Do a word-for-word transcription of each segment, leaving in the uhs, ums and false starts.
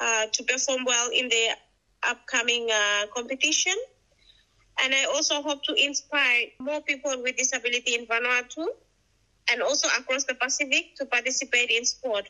uh, to perform well in the upcoming uh, competition. And I also hope to inspire more people with disability in Vanuatu and also across the Pacific to participate in sport.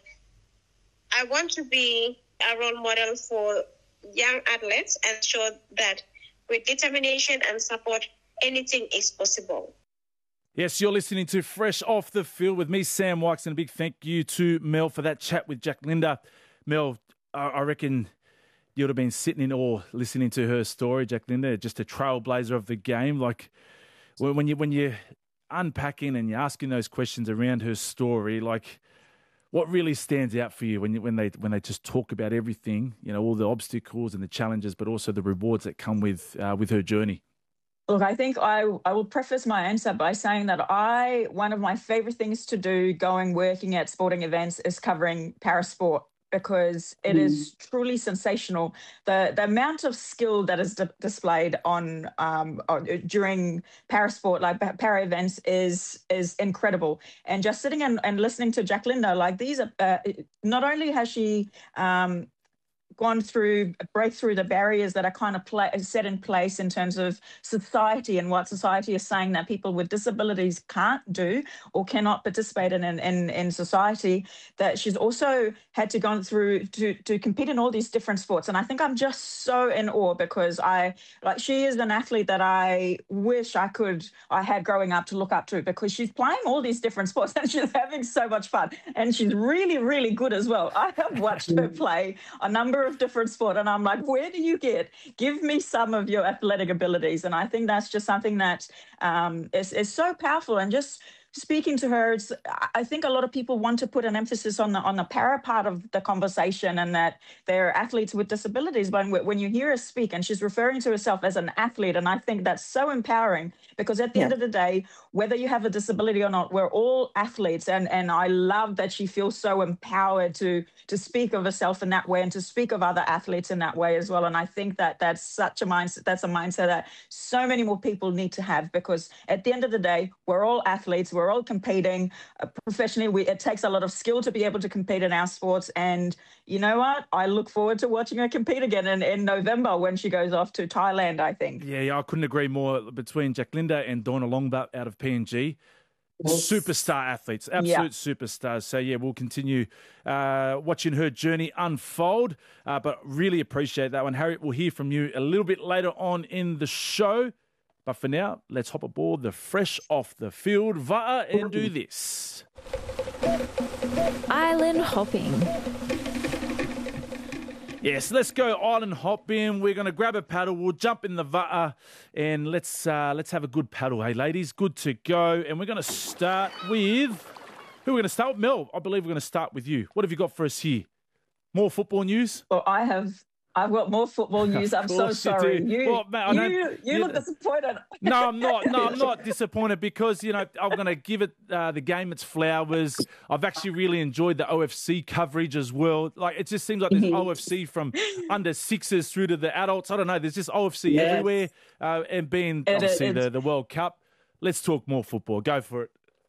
I want to be a role model for young athletes and show that with determination and support, anything is possible. Yes, you're listening to Fresh Off the Field with me, Sam Wykes, and a big thank you to Mel for that chat with Jacinda. Mel, I reckon you'd have been sitting in awe listening to her story, Jacinda, just a trailblazer of the game. Like when you when you're unpacking and you're asking those questions around her story, like what really stands out for you when you, when they when they just talk about everything, you know, all the obstacles and the challenges, but also the rewards that come with uh, with her journey? Look, I think I, I will preface my answer by saying that I one of my favourite things to do going working at sporting events is covering parasport, because it mm. is truly sensational. The the amount of skill that is di- displayed on um, during parasport, like para events, is is incredible. And just sitting and, and listening to Jacinda, like these are, uh, not only has she um, gone through, break through the barriers that are kind of pla- set in place in terms of society and what society is saying that people with disabilities can't do or cannot participate in in, in, in society, that she's also had to go through to, to compete in all these different sports. And I think I'm just so in awe, because I, like, she is an athlete that I wish I could, I had growing up to look up to, because she's playing all these different sports and she's having so much fun. And she's really, really good as well. I have watched her play a number of different sport, and I'm like, where do you get give me some of your athletic abilities? And I think that's just something that um is, is so powerful. And just speaking to her, it's, I think a lot of people want to put an emphasis on the on the para part of the conversation, and that they're athletes with disabilities. But when you hear her speak, and she's referring to herself as an athlete, and I think that's so empowering, because at the yeah. end of the day, whether you have a disability or not, we're all athletes. And and I love that she feels so empowered to to speak of herself in that way, and to speak of other athletes in that way as well. And I think that that's such a mindset, that's a mindset that so many more people need to have, because at the end of the day, we're all athletes, we're all competing uh, professionally. We, it takes a lot of skill to be able to compete in our sports. And you know what? I look forward to watching her compete again in, in November when she goes off to Thailand, I think. Yeah, yeah, I couldn't agree more between Jacinda and Donna Longbutt out of P N G. Superstar athletes, absolute yeah. superstars. So, yeah, we'll continue uh, watching her journey unfold, uh, but really appreciate that one. Harriet, we'll hear from you a little bit later on in the show. But for now, let's hop aboard the Fresh Off the Field Va'a and do this. Island hopping. Yes, let's go island hopping. We're going to grab a paddle. We'll jump in the Va'a and let's uh, let's have a good paddle. Hey, ladies, good to go. And we're going to start with... Who are we going to start with? Mel, I believe we're going to start with you. What have you got for us here? More football news? Well, I have... I've got more football news. I'm so sorry. You, you, well, mate, you, you look disappointed. No, I'm not. No, I'm not disappointed, because, you know, I'm going to give it uh, the game its flowers. I've actually really enjoyed the O F C coverage as well. Like, it just seems like there's O F C from under sixes through to the adults. I don't know. There's just O F C yes. everywhere. Uh, and being, it, obviously, the, the World Cup. Let's talk more football. Go for it.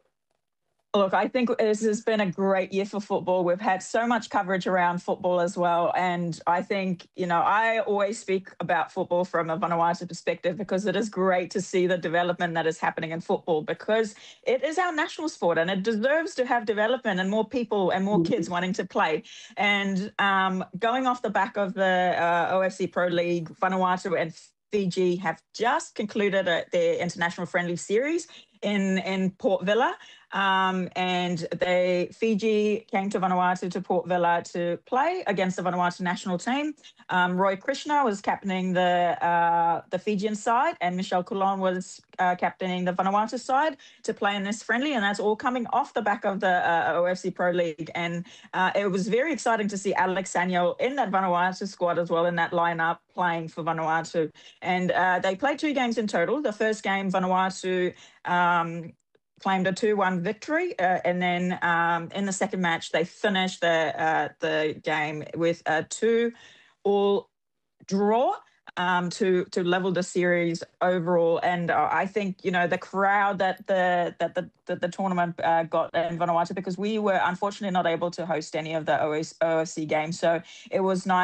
Look, I think this has been a great year for football. We've had so much coverage around football as well. And I think, you know, I always speak about football from a Vanuatu perspective, because it is great to see the development that is happening in football, because it is our national sport and it deserves to have development and more people and more kids wanting to play. And um, going off the back of the uh, O F C Pro League, Vanuatu and Fiji have just concluded a, their international friendly series in, in Port Vila. Um, and they Fiji came to Vanuatu to Port Vila to play against the Vanuatu national team. Um, Roy Krishna was captaining the uh, the Fijian side, and Michelle Coulon was uh, captaining the Vanuatu side to play in this friendly. And that's all coming off the back of the uh, O F C Pro League. And uh, it was very exciting to see Alex Sanyol in that Vanuatu squad as well, in that lineup, playing for Vanuatu. And uh, they played two games in total. The first game, Vanuatu Um, claimed a two one victory, uh, and then um, in the second match they finished the uh, the game with a two all draw um, to to level the series overall. And uh, I think, you know, the crowd that the that the that the tournament uh, got in Vanuatu, because we were unfortunately not able to host any of the O F C games, so it was nice